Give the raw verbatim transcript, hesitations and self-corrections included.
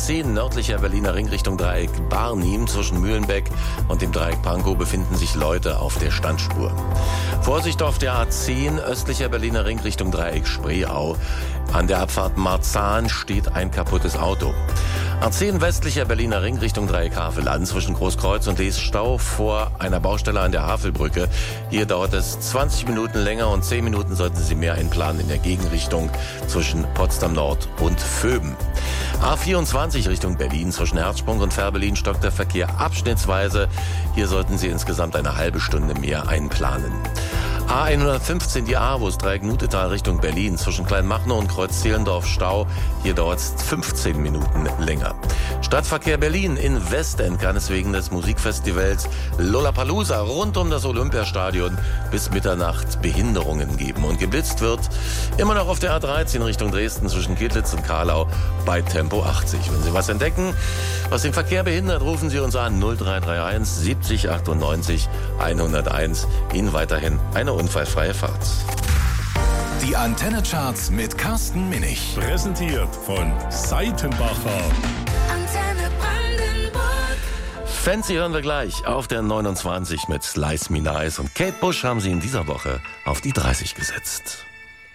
zehn nördlicher Berliner Ring Richtung Dreieck Barnim. Zwischen Mühlenbeck und dem Dreieck Pankow befinden sich Leute auf der Standspur. Vorsicht auf der A zehn östlicher Berliner Ring Richtung Dreieck Spreeau. An der Abfahrt Marzahn steht ein kaputtes Auto. A zehn westlicher Berliner Ring Richtung Dreieck Havel-Land. Zwischen Großkreuz und Lees Stau vor einer Baustelle an der Havelbrücke. Hier dauert es zwanzig Minuten länger und zehn Minuten sollten Sie mehr einplanen in der Gegenrichtung zwischen Potsdam Nord und Vöben. A vierundzwanzig Richtung Berlin. Zwischen Herzsprung und Fährberlin stockt der Verkehr abschnittsweise. Hier sollten Sie insgesamt eine halbe Stunde mehr einplanen. A hundertfünfzehn, die Avus, Dreieck Nutetal Richtung Berlin. Zwischen Kleinmachnow und Kreuz Zehlendorf Stau. Hier dauert es fünfzehn Minuten länger. Stadtverkehr Berlin. In Westend kann es wegen des Musikfestivals Lollapalooza rund um das Olympiastadion bis Mitternacht Behinderungen geben. Und geblitzt wird immer noch auf der A dreizehn Richtung Dresden zwischen Kedlitz und Karlau bei Tempo achtzig. Wenn Sie was entdecken, was den Verkehr behindert, rufen Sie uns an null drei drei eins siebzig achtundneunzig hunderteins. Ihnen weiterhin eine unfallfreie Fahrt. Die Antenne-Charts mit Carsten Minich. Präsentiert von Seitenbacher. Antenne Brandenburg. Fancy hören wir gleich auf der neunundzwanzig mit Slice Me Nice. Und Kate Bush haben sie in dieser Woche auf die dreißig gesetzt.